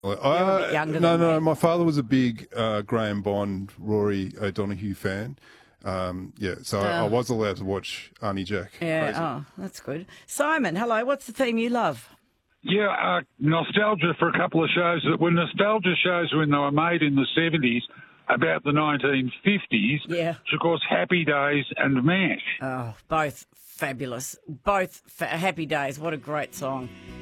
You're a bit younger no, than no. me. My father was a big Graham Bond, Rory O'Donoghue fan. So I was allowed to watch Arnie Jack. Yeah, Crazy. oh, that's good. Simon, hello, what's the theme you love? Yeah, nostalgia for a couple of shows that were nostalgia shows when they were made in the 70s, about the 1950s. Yeah. Which, of course, Happy Days and MASH. Oh, both fabulous. Both Happy Days. What a great song.